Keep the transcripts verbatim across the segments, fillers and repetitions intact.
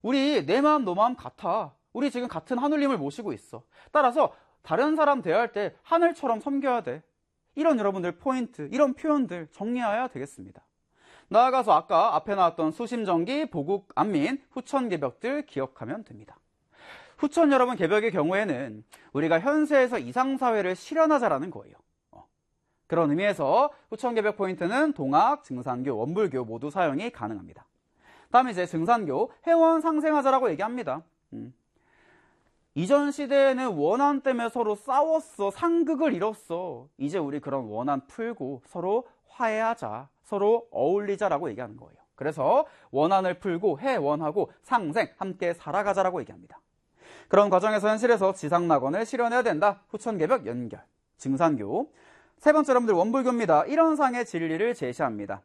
우리 내 마음 너 마음 같아. 우리 지금 같은 하늘님을 모시고 있어. 따라서 다른 사람 대할 때 하늘처럼 섬겨야 돼. 이런 여러분들 포인트, 이런 표현들 정리해야 되겠습니다. 나아가서 아까 앞에 나왔던 수심정기, 보국, 안민, 후천 개벽들 기억하면 됩니다. 후천 여러분 개벽의 경우에는 우리가 현세에서 이상사회를 실현하자라는 거예요. 어. 그런 의미에서 후천 개벽 포인트는 동학, 증산교, 원불교 모두 사용이 가능합니다. 다음에 이제 증산교, 해원 상생하자라고 얘기합니다. 음. 이전 시대에는 원한 때문에 서로 싸웠어. 상극을 이뤘어. 이제 우리 그런 원한 풀고 서로 화해하자. 서로 어울리자라고 얘기하는 거예요. 그래서 원한을 풀고 해원하고 상생, 함께 살아가자라고 얘기합니다. 그런 과정에서 현실에서 지상낙원을 실현해야 된다. 후천개벽 연결, 증산교. 세 번째 여러분들 원불교입니다. 이런 상의 진리를 제시합니다.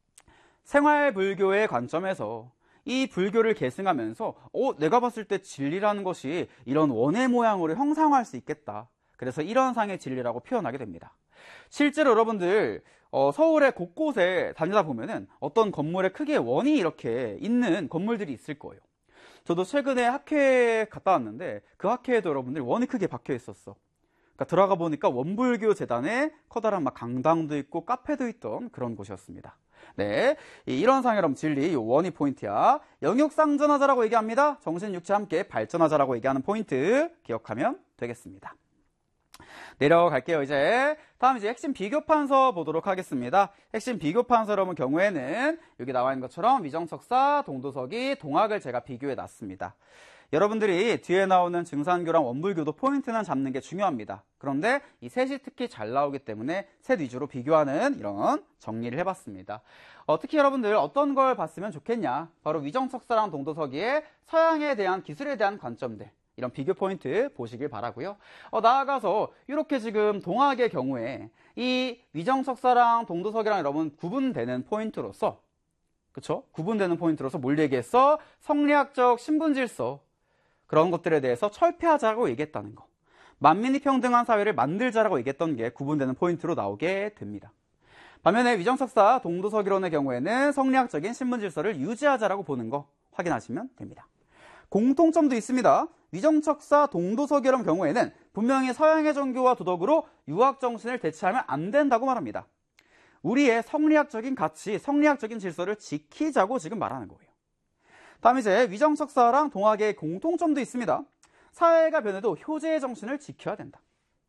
생활불교의 관점에서 이 불교를 계승하면서 어, 내가 봤을 때 진리라는 것이 이런 원의 모양으로 형상화할 수 있겠다. 그래서 이런 상의 진리라고 표현하게 됩니다. 실제로 여러분들 어, 서울의 곳곳에 다니다 보면은 어떤 건물에 크게 원이 이렇게 있는 건물들이 있을 거예요. 저도 최근에 학회에 갔다 왔는데 그 학회에도 여러분들 원이 크게 박혀 있었어. 그러니까 들어가 보니까 원불교 재단에 커다란 막 강당도 있고 카페도 있던 그런 곳이었습니다. 네, 이런 상의 여러분 진리, 이 원이 포인트야. 영육상전하자라고 얘기합니다. 정신 육체 함께 발전하자라고 얘기하는 포인트 기억하면 되겠습니다. 내려갈게요. 이제 다음 이제 핵심 비교판서 보도록 하겠습니다. 핵심 비교판서 여러분 경우에는 여기 나와 있는 것처럼 위정척사, 동도서기, 동학을 제가 비교해 놨습니다. 여러분들이 뒤에 나오는 증산교랑 원불교도 포인트는 잡는 게 중요합니다. 그런데 이 셋이 특히 잘 나오기 때문에 셋 위주로 비교하는 이런 정리를 해봤습니다. 어, 특히 여러분들 어떤 걸 봤으면 좋겠냐? 바로 위정척사랑 동도서기의 서양에 대한 기술에 대한 관점들, 이런 비교 포인트 보시길 바라고요. 어, 나아가서 이렇게 지금 동학의 경우에 이 위정척사랑 동도서기랑 여러분 구분되는 포인트로서, 그쵸? 구분되는 포인트로서 뭘 얘기했어? 성리학적 신분질서, 그런 것들에 대해서 철폐하자고 얘기했다는 거. 만민이 평등한 사회를 만들자라고 얘기했던 게 구분되는 포인트로 나오게 됩니다. 반면에 위정척사, 동도서기론의 경우에는 성리학적인 신분질서를 유지하자라고 보는 거 확인하시면 됩니다. 공통점도 있습니다. 위정척사, 동도서기론 경우에는 분명히 서양의 종교와 도덕으로 유학 정신을 대체하면 안 된다고 말합니다. 우리의 성리학적인 가치, 성리학적인 질서를 지키자고 지금 말하는 거예요. 다음 이제 위정척사랑 동학의 공통점도 있습니다. 사회가 변해도 효제의 정신을 지켜야 된다.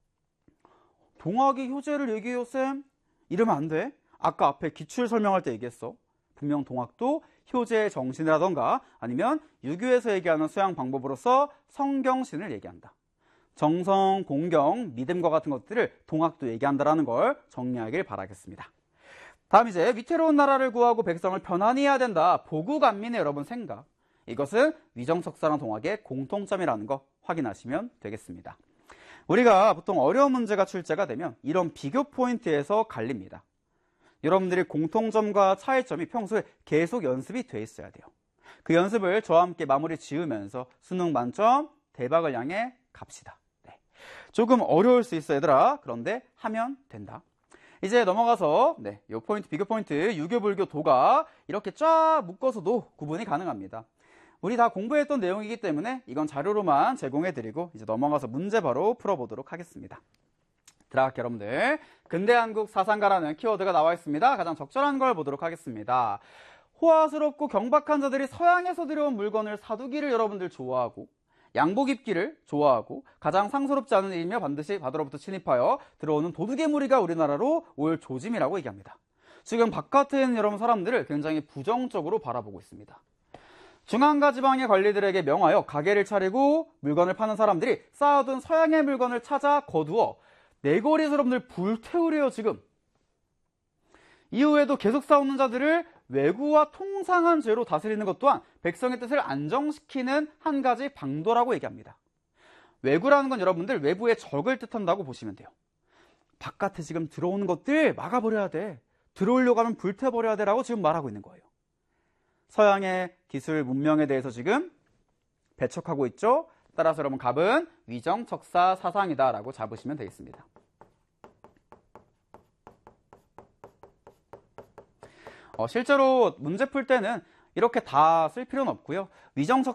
동학이 효제를 얘기해요, 쌤? 이러면 안 돼. 아까 앞에 기출 설명할 때 얘기했어. 분명 동학도 효제의 정신이라던가 아니면 유교에서 얘기하는 수양 방법으로서 성경신을 얘기한다. 정성, 공경, 믿음과 같은 것들을 동학도 얘기한다라는 걸 정리하길 바라겠습니다. 다음 이제 위태로운 나라를 구하고 백성을 편안히 해야 된다. 보국안민의 여러분 생각. 이것은 위정척사랑 동학의 공통점이라는 거 확인하시면 되겠습니다. 우리가 보통 어려운 문제가 출제가 되면 이런 비교 포인트에서 갈립니다. 여러분들이 공통점과 차이점이 평소에 계속 연습이 돼 있어야 돼요. 그 연습을 저와 함께 마무리 지으면서 수능 만점 대박을 향해 갑시다. 네. 조금 어려울 수 있어 얘들아. 그런데 하면 된다. 이제 넘어가서 네, 요 포인트, 비교 포인트, 유교, 불교, 도가 이렇게 쫙 묶어서도 구분이 가능합니다. 우리 다 공부했던 내용이기 때문에 이건 자료로만 제공해드리고 이제 넘어가서 문제 바로 풀어보도록 하겠습니다. 들어갈게요, 여러분들. 근대 한국 사상가라는 키워드가 나와 있습니다. 가장 적절한 걸 보도록 하겠습니다. 호화스럽고 경박한 자들이 서양에서 들여온 물건을 사두기를 여러분들 좋아하고 양복 입기를 좋아하고 가장 상스럽지 않은 일이며 반드시 바다로부터 침입하여 들어오는 도둑의 무리가 우리나라로 올 조짐이라고 얘기합니다. 지금 바깥에 있는 여러분 사람들을 굉장히 부정적으로 바라보고 있습니다. 중앙과 지방의 관리들에게 명하여 가게를 차리고 물건을 파는 사람들이 쌓아둔 서양의 물건을 찾아 거두어 내거리 사람들 불태우래요 지금. 이후에도 계속 싸우는 자들을 왜구와 통상한 죄로 다스리는 것 또한 백성의 뜻을 안정시키는 한 가지 방도라고 얘기합니다. 왜구라는 건 여러분들 외부의 적을 뜻한다고 보시면 돼요. 바깥에 지금 들어오는 것들 막아버려야 돼. 들어오려고 하면 불태워버려야 돼 라고 지금 말하고 있는 거예요. 서양의 기술 문명에 대해서 지금 배척하고 있죠. 따라서 여러분 갑은 위정척사 사상이다 라고 잡으시면 되겠습니다. 어, 실제로 문제 풀 때는 이렇게 다 쓸 필요는 없고요. 위정척사